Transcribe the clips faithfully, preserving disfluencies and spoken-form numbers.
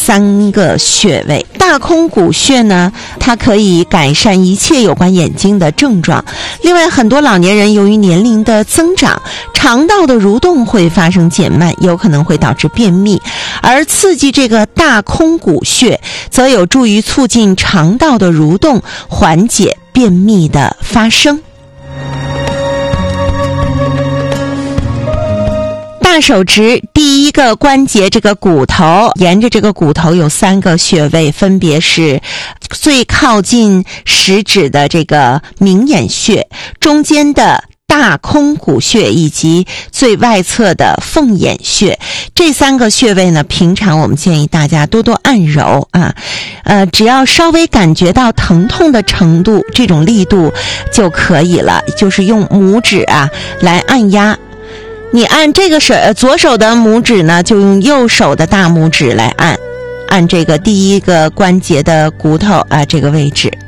三个穴位。大空谷穴呢，它可以改善一切有关眼睛的症状。另外，很多老年人由于年龄的增长，肠道的蠕动会发生减慢，有可能会导致便秘，而刺激这个大空谷穴则有助于促进肠道的蠕动，缓解便秘的发生。大手指第一个关节这个骨头，沿着这个骨头有三个穴位，分别是最靠近食指的这个明眼穴，中间的大空谷穴以及最外侧的凤眼穴。这三个穴位呢，平常我们建议大家多多按揉啊，呃，只要稍微感觉到疼痛的程度，这种力度就可以了，就是用拇指啊来按压。你按这个手左手的拇指呢，就用右手的大拇指来按，按这个第一个关节的骨头啊这个位置。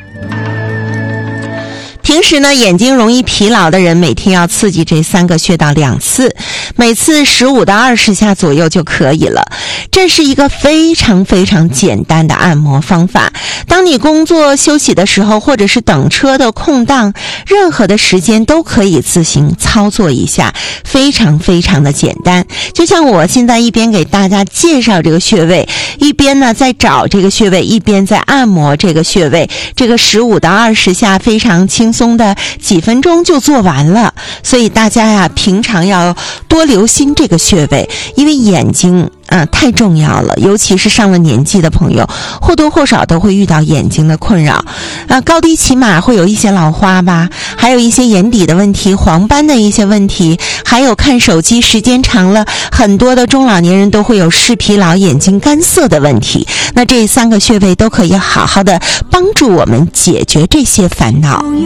平时呢，眼睛容易疲劳的人，每天要刺激这三个穴道两次，每次十五到二十下左右就可以了。这是一个非常非常简单的按摩方法。当你工作休息的时候，或者是等车的空档，任何的时间都可以自行操作一下，非常非常的简单。就像我现在一边给大家介绍这个穴位，一边呢在找这个穴位，一边在按摩这个穴位，这个十五到二十下非常轻松的几分钟就做完了。所以大家呀，平常要多留心这个穴位，因为眼睛啊太重要了，尤其是上了年纪的朋友，或多或少都会遇到眼睛的困扰啊，高低起码会有一些老花吧，还有一些眼底的问题，黄斑的一些问题，还有看手机时间长了，很多的中老年人都会有视疲劳、眼睛干涩的问题。那这三个穴位都可以好好的帮助我们解决这些烦恼。